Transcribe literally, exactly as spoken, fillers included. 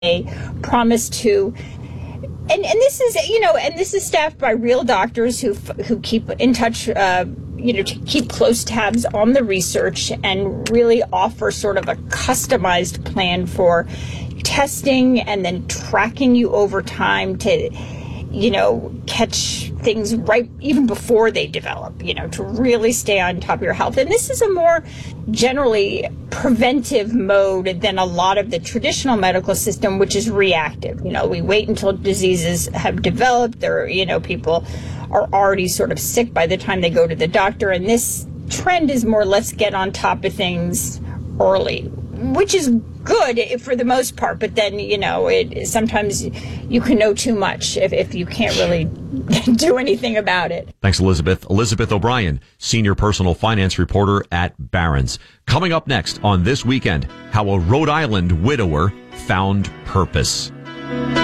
they promise to. And, and this is, you know, and this is staffed by real doctors who who keep in touch, uh, you know, to keep close tabs on the research and really offer sort of a customized plan for testing and then tracking you over time to, you know, catch things right even before they develop, you know, to really stay on top of your health. And this is a more generally preventive mode than a lot of the traditional medical system, which is reactive. You know, we wait until diseases have developed, or, you know, people are already sort of sick by the time they go to the doctor. And this trend is more, let's get on top of things early, which is good for the most part, but then, you know, it sometimes you can know too much if, if you can't really do anything about it. Thanks, Elizabeth. Elizabeth O'Brien, senior personal finance reporter at Barron's. Coming up next on This Weekend, how a Rhode Island widower found purpose.